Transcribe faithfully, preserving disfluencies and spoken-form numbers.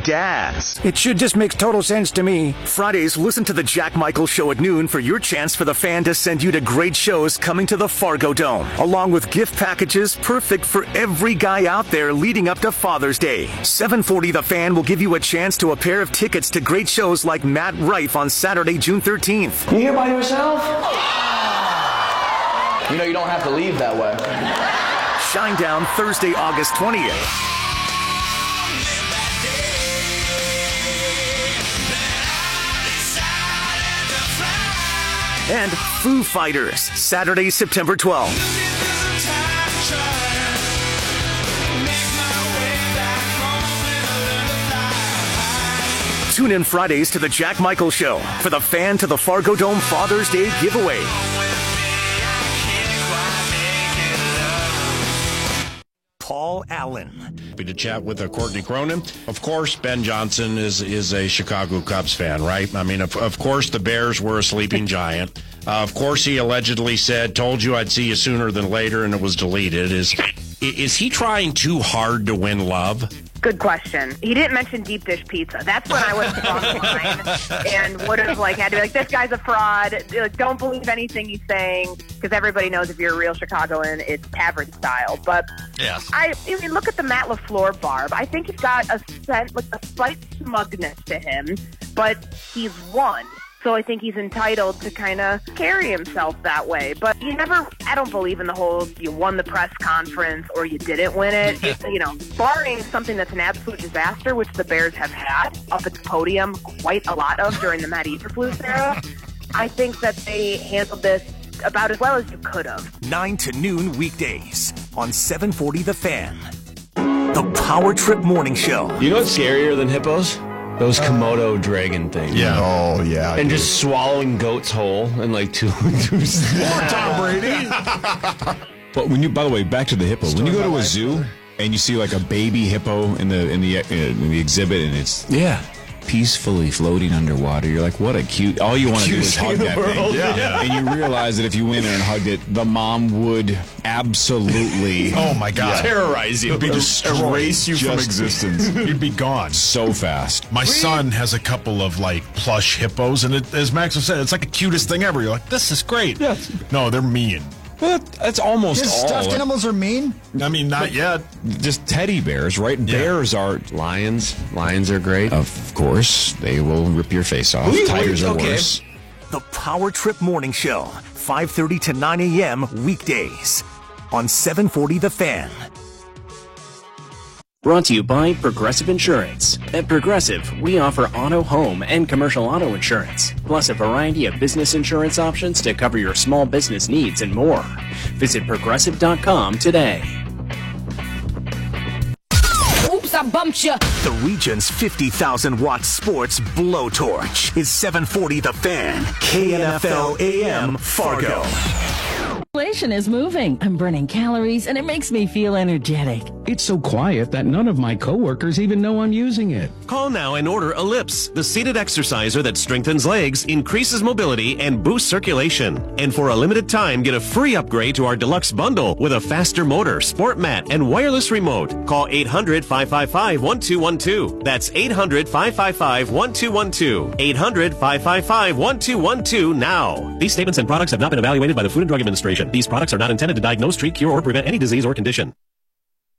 dads. It should just make total sense to me. Fridays, listen to the Jack Michael Show at noon for your chance for the Fan to send you to great shows coming to the Fargo Dome, along with gift packages perfect for every guy out there leading up to Father's Day. seven forty The Fan will give you a chance to a pair of tickets to great shows like Matt Rife on Saturday, June thirteenth. You here by yourself? You know you don't have to leave that way. Shinedown Thursday, August twentieth. And Foo Fighters, Saturday, September twelfth. Tune in Fridays to the Jack Michael Show for the Fan to the Fargo Dome Father's Day giveaway. Paul Allen. Happy to chat with uh, Courtney Cronin. Of course, Ben Johnson is is a Chicago Cubs fan, right? I mean, of, of course, the Bears were a sleeping giant. Uh, of course, he allegedly said, told you I'd see you sooner than later, and it was deleted. Is is he trying too hard to win love? Good question. He didn't mention deep dish pizza. That's when I would have crossed the line and would have like had to be like, this guy's a fraud. Like, don't believe anything he's saying, because everybody knows if you're a real Chicagoan, it's tavern style. But yes. I, I mean, look at the Matt LaFleur barb. I think he's got a sense, like a slight smugness to him, but he's won. So I think he's entitled to kind of carry himself that way. But you never, I don't believe in the whole you won the press conference or you didn't win it. You, you know, barring something that's an absolute disaster, which the Bears have had up at the podium quite a lot of during the Matt Eberflus era, I think that they handled this about as well as you could have. nine to noon weekdays on seven forty The Fan. The Power Trip Morning Show. You know what's scarier than hippos? Those Komodo dragon things. Yeah. Oh, yeah. And dude. just swallowing goats whole and like two. two Poor Tom Brady. But when you, by the way, back to the hippo. When you go to a zoo and you see like a baby hippo in the in the uh, in the exhibit, and it's yeah peacefully floating underwater, you're like, what a cute. All you want to do is hug that thing. Yeah. Yeah. And you realize that if you went there and hugged it, the mom would absolutely oh my god terrorize you. It'd be just destroyed. erase you from Just- existence. You'd be gone so fast. My son has a couple of like plush hippos, and it, as Max said, it's like the cutest thing ever. You're like, this is great. Yeah. No, they're mean. Well, that's almost His all. stuffed animals are mean? I mean, not yet. Just teddy bears, right? Yeah. Bears are, Lions. Lions are great. of course, they will rip your face off. Ooh, Tigers are okay. worse. The Power Trip Morning Show, five thirty to nine a.m. weekdays on seven forty The Fan. Brought to you by Progressive Insurance. At Progressive, we offer auto, home, and commercial auto insurance, plus a variety of business insurance options to cover your small business needs and more. Visit progressive dot com today. Oops, I bumped you. The region's fifty thousand watt sports blowtorch is seven forty The Fan, K N F L A M Fargo. Inflation is moving. I'm burning calories, and it makes me feel energetic. It's so quiet that none of my coworkers even know I'm using it. Call now and order Ellipse, the seated exerciser that strengthens legs, increases mobility, and boosts circulation. And for a limited time, get a free upgrade to our deluxe bundle with a faster motor, sport mat, and wireless remote. Call eight hundred, five five five, one two one two. That's eight hundred, five five five, one two one two. eight hundred, five five five, one two one two now. These statements and products have not been evaluated by the Food and Drug Administration. These products are not intended to diagnose, treat, cure, or prevent any disease or condition.